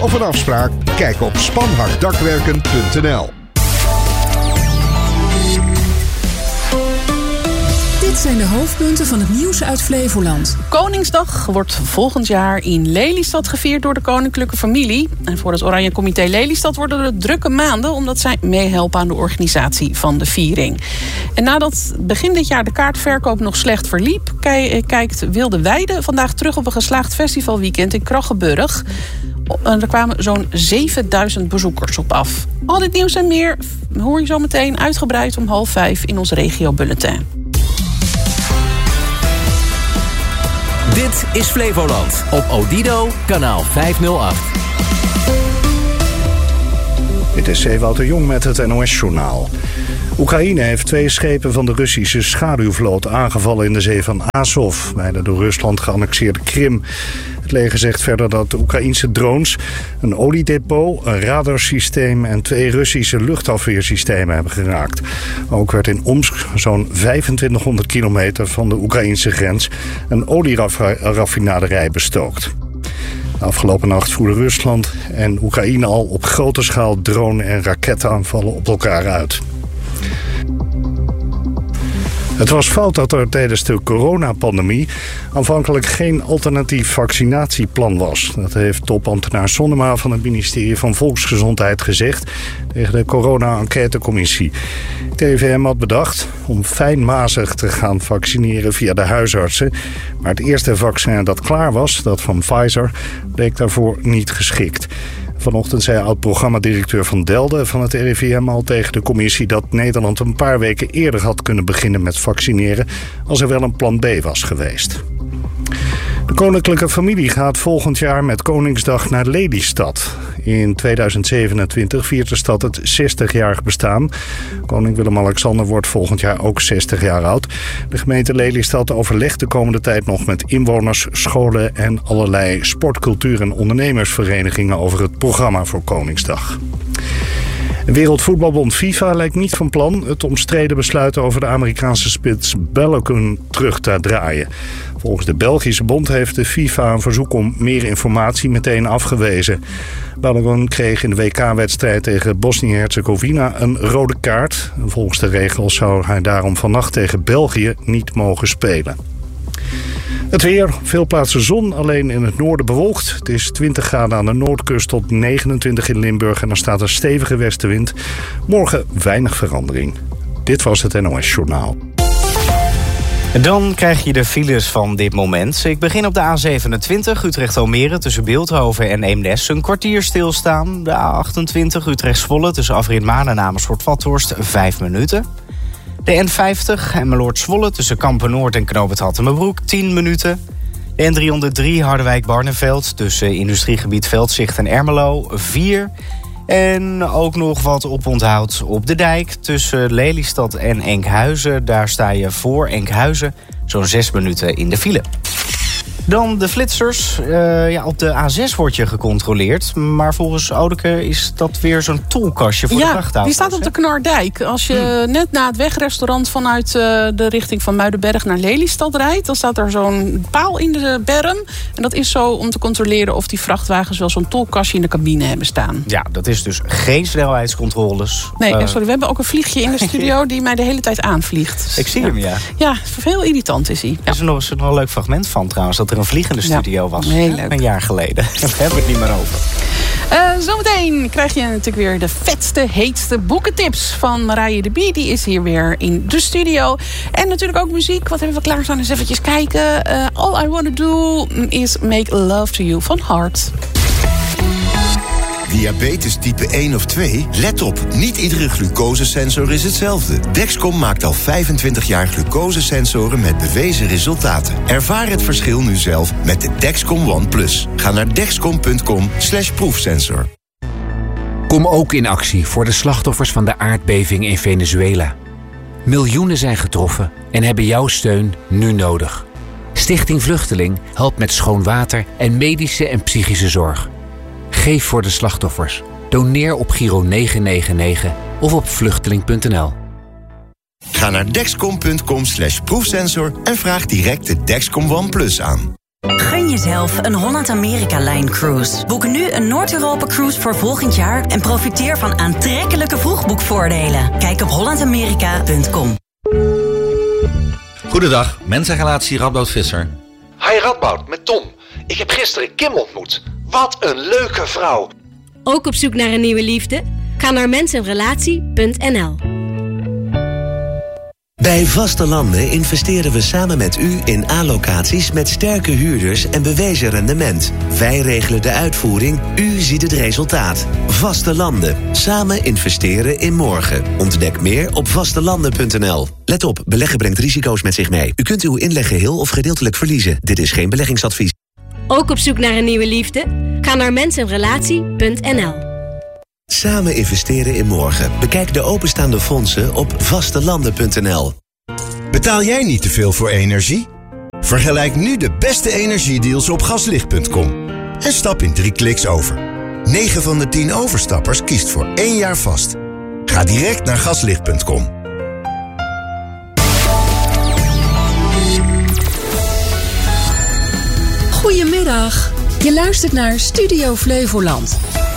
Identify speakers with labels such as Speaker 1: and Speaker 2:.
Speaker 1: of een afspraak? Kijk op spanhakdakwerken.nl.
Speaker 2: Dit zijn de hoofdpunten van het nieuws uit Flevoland.
Speaker 3: Koningsdag wordt volgend jaar in Lelystad gevierd door de koninklijke familie. En voor het Oranje Comité Lelystad worden er drukke maanden, omdat zij meehelpen aan de organisatie van de viering. En nadat begin dit jaar de kaartverkoop nog slecht verliep, kijkt Wilde Weide vandaag terug op een geslaagd festivalweekend in Kraggenburg. Er kwamen zo'n 7000 bezoekers op af. Al dit nieuws en meer hoor je zo meteen uitgebreid om 4:30 in ons regiobulletin.
Speaker 4: Dit is Flevoland op Odido, kanaal 508.
Speaker 5: Dit is Ewout de Jong met het NOS-journaal. Oekraïne heeft 2 schepen van de Russische schaduwvloot aangevallen in de zee van Azov, bij de door Rusland geannexeerde Krim. Het leger zegt verder dat de Oekraïnse drones een oliedepot, een radarsysteem en 2 Russische luchtafweersystemen hebben geraakt. Ook werd in Omsk, zo'n 2500 kilometer van de Oekraïnse grens, een olieraffinaderij bestookt. De afgelopen nacht voerden Rusland en Oekraïne al op grote schaal drone- en raketaanvallen op elkaar uit. Het was fout dat er tijdens de coronapandemie aanvankelijk geen alternatief vaccinatieplan was. Dat heeft topambtenaar Sonnema van het ministerie van Volksgezondheid gezegd tegen de corona-enquêtecommissie. Het RIVM had bedacht om fijnmazig te gaan vaccineren via de huisartsen. Maar het eerste vaccin dat klaar was, dat van Pfizer, bleek daarvoor niet geschikt. Vanochtend zei oud-programmadirecteur Van Delden van het RIVM al tegen de commissie dat Nederland een paar weken eerder had kunnen beginnen met vaccineren als er wel een plan B was geweest. De koninklijke familie gaat volgend jaar met Koningsdag naar Lelystad. In 2027 viert de stad het 60-jarig bestaan. Koning Willem-Alexander wordt volgend jaar ook 60 jaar oud. De gemeente Lelystad overlegt de komende tijd nog met inwoners, scholen en allerlei sport-, cultuur- en ondernemersverenigingen over het programma voor Koningsdag. De Wereldvoetbalbond FIFA lijkt niet van plan het omstreden besluit over de Amerikaanse spits Balogun terug te draaien. Volgens de Belgische bond heeft de FIFA een verzoek om meer informatie meteen afgewezen. Balogun kreeg in de WK-wedstrijd tegen Bosnië-Herzegovina een rode kaart. Volgens de regels zou hij daarom vannacht tegen België niet mogen spelen. Het weer, veel plaatsen zon, alleen in het noorden bewolkt. Het is 20 graden aan de noordkust tot 29 in Limburg en er staat een stevige westenwind. Morgen weinig verandering. Dit was het NOS Journaal.
Speaker 6: Dan krijg je de files van dit moment. Ik begin op de A27 Utrecht-Almere tussen Beeldhoven en Eemnes. Een kwartier stilstaan. De A28 Utrecht-Zwolle tussen Afrit Maan en Amersfoort-Vathorst 5 minuten. De N50 Emmeloord-Zwolle tussen Kampen-Noord en Knoop het Hattemerbroek 10 minuten. De N303 Harderwijk-Barneveld tussen industriegebied Veldzicht en Ermelo 4. En ook nog wat oponthoud op de dijk tussen Lelystad en Enkhuizen. Daar sta je voor Enkhuizen zo'n 6 minuten in de file. Dan de flitsers. Op de A6 wordt je gecontroleerd. Maar volgens Odeke is dat weer zo'n toolkastje voor de vrachtauto's. Ja,
Speaker 3: die staat op de Knardijk. Als je net na het wegrestaurant vanuit de richting van Muidenberg naar Lelystad rijdt, dan staat er zo'n paal in de berm. En dat is zo om te controleren of die vrachtwagens wel zo'n toolkastje in de cabine hebben staan.
Speaker 6: Ja, dat is dus geen snelheidscontroles.
Speaker 3: Nee, sorry, we hebben ook een vliegje in de studio die mij de hele tijd aanvliegt.
Speaker 6: Ik zie hem, ja.
Speaker 3: Ja, heel irritant is hij. Ja.
Speaker 6: Er is nog een leuk fragment van trouwens, dat er een vliegende studio was.
Speaker 3: Heel leuk.
Speaker 6: Een jaar geleden. Daar hebben we het niet meer over.
Speaker 3: Zometeen krijg je natuurlijk weer de vetste, heetste boekentips van Marije de Bie. Die is hier weer in de studio. En natuurlijk ook muziek. Wat hebben we klaarstaan? Eens eventjes kijken. All I Wanna Do is Make Love To You van Heart.
Speaker 7: Diabetes type 1 of 2? Let op, niet iedere glucosesensor is hetzelfde. Dexcom maakt al 25 jaar glucosesensoren met bewezen resultaten. Ervaar het verschil nu zelf met de Dexcom One Plus. Ga naar dexcom.com/proefsensor.
Speaker 8: Kom ook in actie voor de slachtoffers van de aardbeving in Venezuela. Miljoenen zijn getroffen en hebben jouw steun nu nodig. Stichting Vluchteling helpt met schoon water en medische en psychische zorg. Geef voor de slachtoffers. Doneer op Giro 999 of op vluchteling.nl.
Speaker 7: Ga naar dexcom.com/proefsensor en vraag direct de Dexcom One Plus aan.
Speaker 9: Gun jezelf een Holland-Amerika-Line-cruise. Boek nu een Noord-Europa-cruise voor volgend jaar... en profiteer van aantrekkelijke vroegboekvoordelen. Kijk op hollandamerika.com.
Speaker 10: Goedendag, mensenrelatie Radboud Visser.
Speaker 11: Hi Radboud, met Tom. Ik heb gisteren Kim ontmoet. Wat een leuke vrouw.
Speaker 12: Ook op zoek naar een nieuwe liefde? Ga naar mensenrelatie.nl.
Speaker 13: Bij Vaste Landen investeren we samen met u in A-locaties met sterke huurders en bewezen rendement. Wij regelen de uitvoering, u ziet het resultaat. Vaste Landen. Samen investeren in morgen. Ontdek meer op vastelanden.nl. Let op, beleggen brengt risico's met zich mee. U kunt uw inleg geheel of gedeeltelijk verliezen. Dit is geen beleggingsadvies.
Speaker 12: Ook op zoek naar een nieuwe liefde? Ga naar mensenrelatie.nl.
Speaker 13: Samen investeren in morgen. Bekijk de openstaande fondsen op vastelanden.nl.
Speaker 14: Betaal jij niet te veel voor energie? Vergelijk nu de beste energiedeals op gaslicht.com. En stap in 3 kliks over. 9 van de 10 overstappers kiest voor 1 jaar vast. Ga direct naar gaslicht.com.
Speaker 2: Goedemiddag. Je luistert naar Studio Flevoland.